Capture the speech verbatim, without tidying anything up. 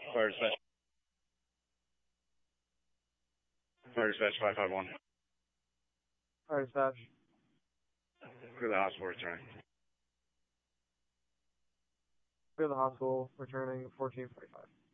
Fire dispatch. Fire dispatch five five one. Fire dispatch. Clear the hospital returning. Clear the hospital, returning fourteen forty-five.